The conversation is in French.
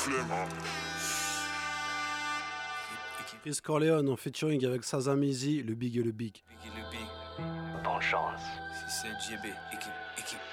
Chris Corleone en featuring avec Sazamizi, le Big et le Big. Bonne chance. Si c'est JB, équipe.